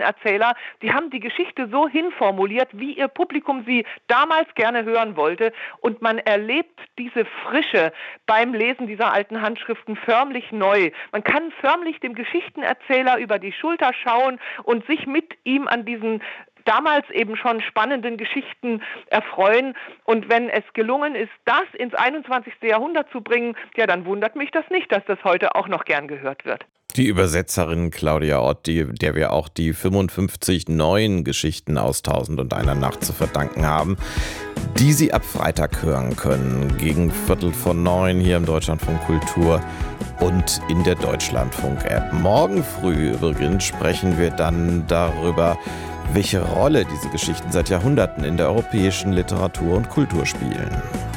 Geschichtenerzähler, die haben die Geschichte so hinformuliert, wie ihr Publikum sie damals gerne hören wollte. Und man erlebt diese Frische beim Lesen dieser alten Handschriften förmlich neu. Man kann förmlich dem Geschichtenerzähler über die Schulter schauen und sich mit ihm an diesen damals eben schon spannenden Geschichten erfreuen. Und wenn es gelungen ist, das ins 21. Jahrhundert zu bringen, ja, dann wundert mich das nicht, dass das heute auch noch gern gehört wird. Die Übersetzerin Claudia Ott, der wir auch die 55 neuen Geschichten aus 1001 Nacht zu verdanken haben, die Sie ab Freitag hören können, gegen 8:45 hier im Deutschlandfunk Kultur und in der Deutschlandfunk-App. Morgen früh übrigens sprechen wir dann darüber, welche Rolle diese Geschichten seit Jahrhunderten in der europäischen Literatur und Kultur spielen.